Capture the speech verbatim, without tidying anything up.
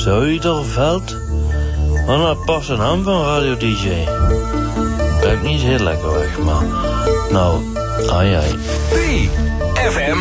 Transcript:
Zuiderveld? Wat een pas een naam van radio D J. Kijk niet heel lekker weg, maar... Nou, ai ai. B F M.